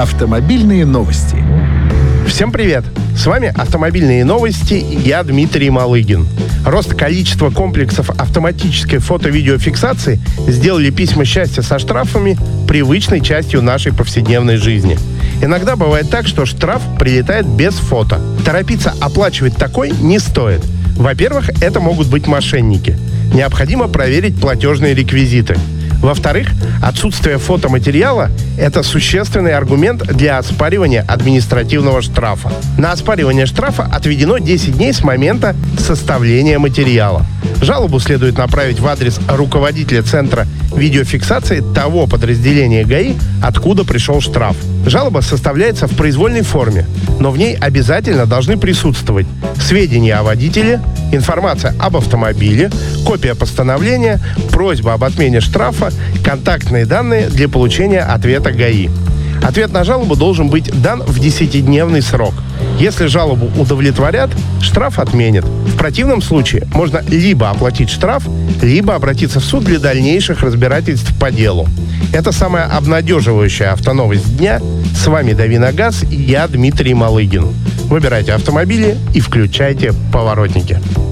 Автомобильные новости. Всем привет! С вами «Автомобильные новости» и я, Дмитрий Малыгин. Рост количества комплексов автоматической фото-видеофиксации сделали письма счастья со штрафами привычной частью нашей повседневной жизни. Иногда бывает так, что штраф прилетает без фото. Торопиться оплачивать такой не стоит. Во-первых, это могут быть мошенники. Необходимо проверить платежные реквизиты. Во-вторых, отсутствие фотоматериала – это существенный аргумент для оспаривания административного штрафа. На оспаривание штрафа отведено 10 дней с момента составления материала. Жалобу следует направить в адрес руководителя Центра видеофиксации того подразделения ГАИ, откуда пришел штраф. Жалоба составляется в произвольной форме, но в ней обязательно должны присутствовать сведения о водителе, информация об автомобиле, копия постановления, просьба об отмене штрафа, контактные данные для получения ответа ГАИ. Ответ на жалобу должен быть дан в 10-дневный срок. Если жалобу удовлетворят, штраф отменят. В противном случае можно либо оплатить штраф, либо обратиться в суд для дальнейших разбирательств по делу. Это самая обнадеживающая автоновость дня. С вами «Дави на газ» и я, Дмитрий Малыгин. Выбирайте автомобили и включайте поворотники.